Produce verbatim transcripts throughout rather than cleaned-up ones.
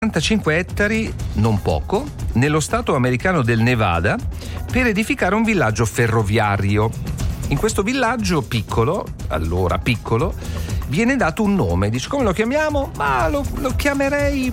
quarantacinque ettari, non poco, nello stato americano del Nevada per edificare un villaggio ferroviario. In questo villaggio piccolo, allora piccolo, viene dato un nome. Dice: come lo chiamiamo? Ma lo, lo chiamerei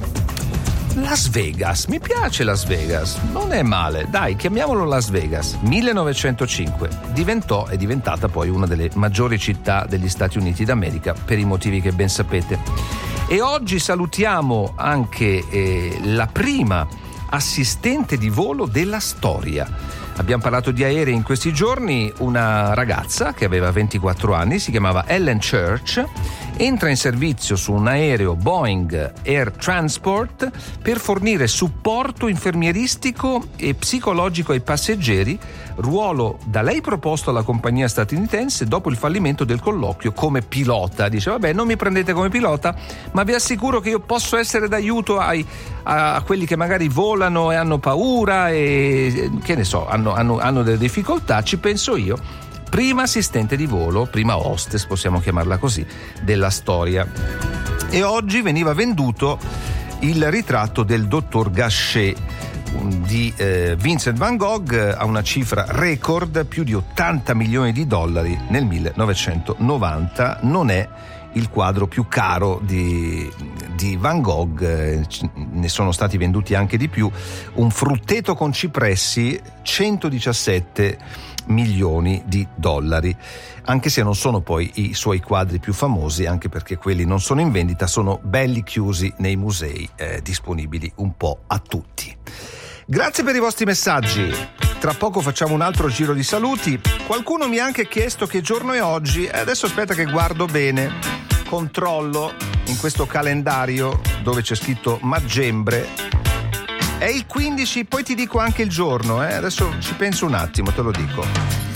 Las Vegas. Mi piace Las Vegas, non è male, dai, chiamiamolo Las Vegas. millenovecentocinque diventò, è diventata poi una delle maggiori città degli Stati Uniti d'America per i motivi che ben sapete. E oggi salutiamo anche eh, la prima assistente di volo della storia. Abbiamo parlato di aerei in questi giorni. Una ragazza che aveva ventiquattro anni, si chiamava Ellen Church, entra in servizio su un aereo Boeing Air Transport per fornire supporto infermieristico e psicologico ai passeggeri, ruolo da lei proposto alla compagnia statunitense dopo il fallimento del colloquio come pilota. Dice: vabbè, non mi prendete come pilota, ma vi assicuro che io posso essere d'aiuto ai, a, a quelli che magari volano e hanno paura e che ne so, hanno, hanno, hanno delle difficoltà, ci penso io. Prima assistente di volo, prima hostess, possiamo chiamarla così, della storia. E oggi veniva venduto il ritratto del dottor Gachet di eh, Vincent van Gogh a una cifra record, più di ottanta milioni di dollari nel millenovecentonovanta. Non è il quadro più caro di, di Van Gogh, eh, ne sono stati venduti anche di più. Un frutteto con cipressi, centodiciassette milioni di dollari, anche se non sono poi i suoi quadri più famosi, anche perché quelli non sono in vendita, sono belli chiusi nei musei, eh, disponibili un po' a tutti. Grazie per i vostri messaggi. Tra poco facciamo un altro giro di saluti. Qualcuno mi ha anche chiesto che giorno è oggi, e adesso aspetta che guardo bene, controllo in questo calendario dove c'è scritto Maggembre. È il quindici, poi ti dico anche il giorno, eh? Adesso ci penso un attimo, te lo dico.